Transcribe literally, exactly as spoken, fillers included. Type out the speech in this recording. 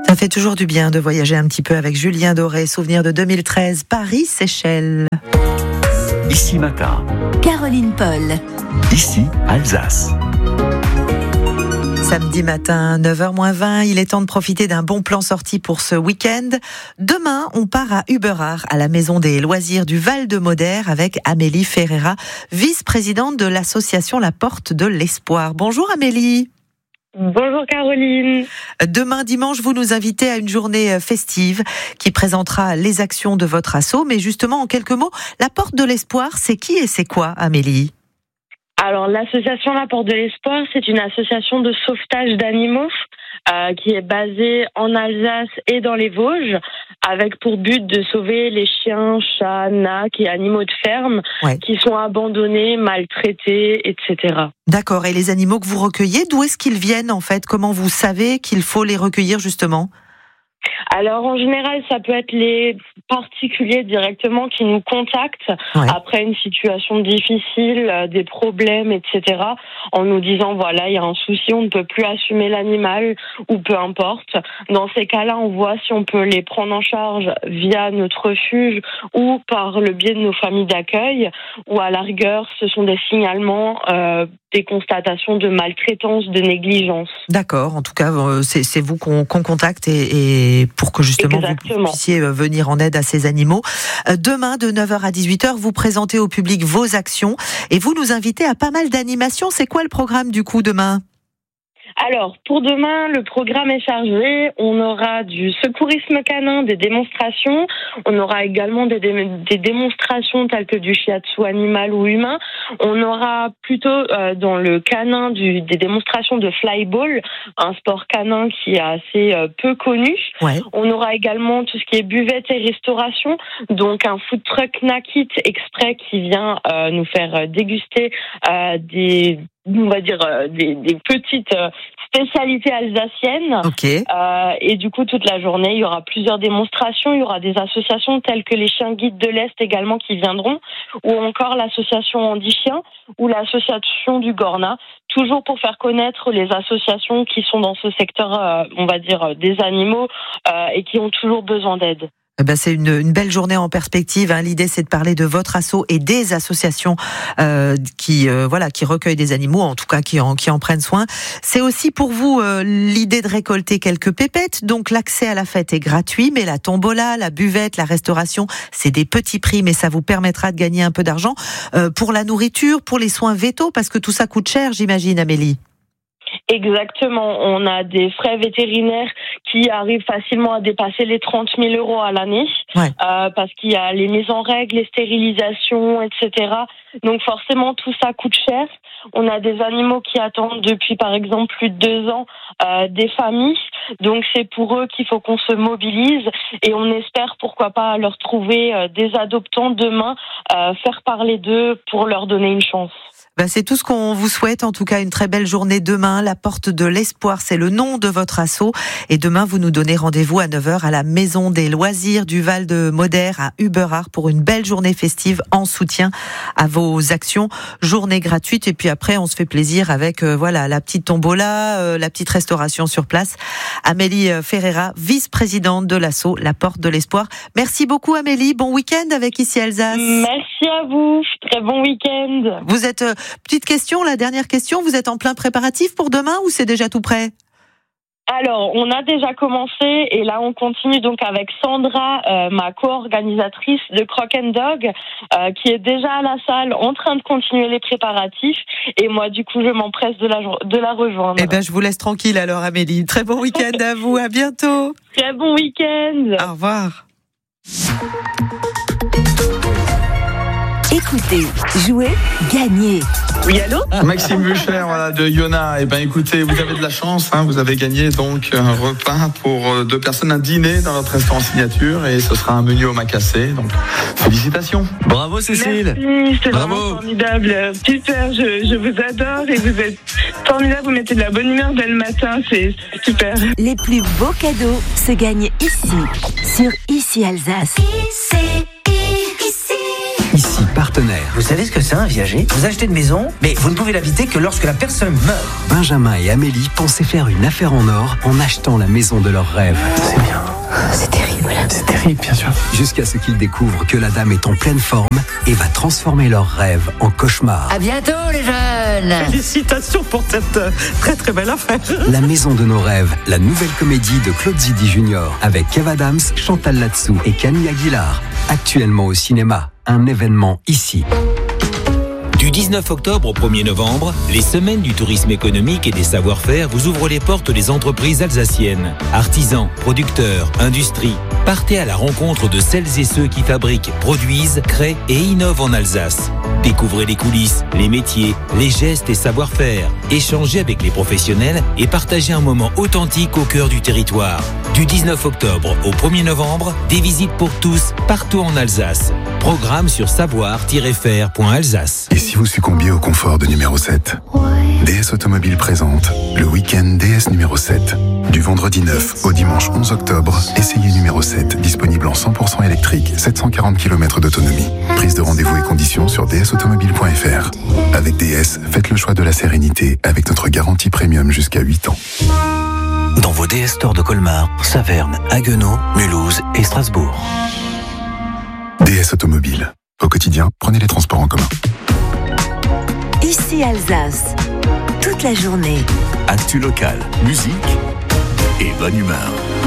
Ça fait toujours du bien de voyager un petit peu avec Julien Doré. Souvenir de deux mille treize, Paris-Seychelles. Ici Matin. Caroline Paul. Ici Alsace. Samedi matin, neuf heures moins vingt, il est temps de profiter d'un bon plan sorti pour ce week-end. Demain, on part à Uberard, à la Maison des Loisirs du Val-de-Moder, avec Amélie Ferreira, vice-présidente de l'association La Porte de l'Espoir. Bonjour Amélie. Bonjour Caroline. Demain dimanche, vous nous invitez à une journée festive qui présentera les actions de votre asso. Mais justement, en quelques mots, La Porte de l'Espoir, c'est qui et c'est quoi, Amélie ? Alors, l'association La Porte de l'Espoir, c'est une association de sauvetage d'animaux euh, qui est basée en Alsace et dans les Vosges, avec pour but de sauver les chiens, chats, nacs et animaux de ferme ouais. qui sont abandonnés, maltraités, et cetera. D'accord. Et les animaux que vous recueillez, d'où est-ce qu'ils viennent en fait ? Comment vous savez qu'il faut les recueillir justement ? Alors en général, ça peut être les particuliers directement qui nous contactent ouais. après une situation difficile, euh, des problèmes, et cetera, en nous disant voilà, il y a un souci, on ne peut plus assumer l'animal ou peu importe. Dans ces cas-là, on voit si on peut les prendre en charge via notre refuge ou par le biais de nos familles d'accueil, ou à la rigueur, ce sont des signalements, euh, des constatations de maltraitance, de négligence. D'accord, en tout cas, c'est, c'est vous qu'on, qu'on contacte et, et pour que justement Exactement. Vous puissiez venir en aide à ces animaux. Demain, de neuf heures à dix-huit heures, vous présentez au public vos actions et vous nous invitez à pas mal d'animations. C'est quoi le programme du coup demain ? Alors, pour demain, le programme est chargé. On aura du secourisme canin, des démonstrations. On aura également des, dé- des démonstrations telles que du shiatsu animal ou humain. On aura plutôt euh, dans le canin du, des démonstrations de flyball, un sport canin qui est assez euh, peu connu. Ouais. On aura également tout ce qui est buvette et restauration, donc un food truck Nakit exprès qui vient euh, nous faire déguster euh, des on va dire euh, des, des petites euh, spécialités alsaciennes. Okay. Euh, et du coup, toute la journée, il y aura plusieurs démonstrations. Il y aura des associations telles que les Chiens Guides de l'Est également qui viendront, ou encore l'association Andy Chien ou l'association du Gorna, toujours pour faire connaître les associations qui sont dans ce secteur, euh, on va dire, des animaux euh, et qui ont toujours besoin d'aide. Ben c'est une, une belle journée en perspective. Hein. L'idée, c'est de parler de votre asso et des associations euh, qui, euh, voilà, qui recueillent des animaux, en tout cas qui en, qui en prennent soin. C'est aussi pour vous euh, l'idée de récolter quelques pépettes. Donc l'accès à la fête est gratuit, mais la tombola, la buvette, la restauration, c'est des petits prix, mais ça vous permettra de gagner un peu d'argent euh, pour la nourriture, pour les soins vétos, parce que tout ça coûte cher, j'imagine, Amélie. Exactement, on a des frais vétérinaires qui arrivent facilement à dépasser les trente mille euros à l'année, ouais. euh, parce qu'il y a les mises en règle, les stérilisations, et cetera. Donc forcément, tout ça coûte cher. On a des animaux qui attendent depuis, par exemple, plus de deux ans, euh, des familles. Donc c'est pour eux qu'il faut qu'on se mobilise et on espère, pourquoi pas, leur trouver euh, des adoptants demain, euh, faire parler d'eux pour leur donner une chance. Ben c'est tout ce qu'on vous souhaite, en tout cas une très belle journée demain. La Porte de l'Espoir, c'est le nom de votre asso. Et demain, vous nous donnez rendez-vous à neuf heures à la Maison des Loisirs du Val-de-Moder à Uberard pour une belle journée festive en soutien à vos actions. Journée gratuite et puis après, on se fait plaisir avec euh, voilà la petite tombola, euh, la petite restauration sur place. Amélie Ferreira, vice-présidente de l'asso La Porte de l'Espoir. Merci beaucoup Amélie, bon week-end avec Ici Alsace. Merci à vous, très bon week-end. Vous êtes... Euh, Petite question, la dernière question, vous êtes en plein préparatif pour demain ou c'est déjà tout prêt ? Alors, on a déjà commencé et là, on continue donc avec Sandra, euh, ma co-organisatrice de Croc and Dog, euh, qui est déjà à la salle en train de continuer les préparatifs. Et moi, du coup, je m'empresse de la, de la rejoindre. Eh bien, je vous laisse tranquille alors, Amélie. Très bon week-end à vous, à bientôt. Très bon week-end. Au revoir. Écoutez, jouez, gagnez. Oui, allô ? Maxime Bucher, voilà, de Yona. Eh ben, écoutez, vous avez de la chance, hein, vous avez gagné donc un repas pour deux personnes, un dîner dans notre restaurant signature et ce sera un menu au macassé. Donc, félicitations. Bravo Cécile. Merci, c'est Bravo. vraiment formidable. Super, je, je vous adore et vous êtes formidable. Vous mettez de la bonne humeur dès le matin, c'est super. Les plus beaux cadeaux se gagnent ici, sur Ici Alsace. Ici, ici. Ici Partenaire. Vous savez ce que c'est un viager? Vous achetez une maison, mais vous ne pouvez l'habiter que lorsque la personne meurt. Benjamin et Amélie pensaient faire une affaire en or en achetant la maison de leurs rêves. C'est bien. C'est terrible. C'est terrible, bien sûr. Jusqu'à ce qu'ils découvrent que la dame est en pleine forme et va transformer leurs rêves en cauchemars. À bientôt les jeunes. Félicitations pour cette euh, très très belle affaire. La maison de nos rêves, la nouvelle comédie de Claude Zidi Junior avec Kev Adams, Chantal Latsou et Camille Aguilar. Actuellement au cinéma, un événement ici. Du dix-neuf octobre au premier novembre, les semaines du tourisme économique et des savoir-faire vous ouvrent les portes des entreprises alsaciennes. Artisans, producteurs, industrie. Partez à la rencontre de celles et ceux qui fabriquent, produisent, créent et innovent en Alsace. Découvrez les coulisses, les métiers, les gestes et savoir-faire. Échangez avec les professionnels et partagez un moment authentique au cœur du territoire. Du dix-neuf octobre au premier novembre, des visites pour tous, partout en Alsace. Programme sur savoir tiret faire point alsace. Et si vous succombiez au confort de numéro sept? D S Automobile présente le week-end D S numéro sept. Du vendredi neuf au dimanche onze octobre, essayez numéro sept, disponible en cent pour cent électrique, sept cent quarante kilomètres d'autonomie. Prise de rendez-vous et conditions sur d s automobile point f r. Avec D S, faites le choix de la sérénité avec notre garantie premium jusqu'à huit ans. Dans vos D S Stores de Colmar, Saverne, Haguenau, Mulhouse et Strasbourg. D S Automobile. Au quotidien, prenez les transports en commun. Ici Alsace. Toute la journée. Actu local, musique et bonne humeur.